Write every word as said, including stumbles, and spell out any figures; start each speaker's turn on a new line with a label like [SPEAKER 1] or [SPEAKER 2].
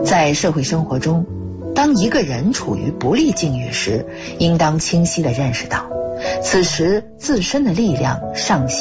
[SPEAKER 1] 在社会生活中，当一个人处于不利境遇时，应当清晰地认识到，此时自身的力量尚限。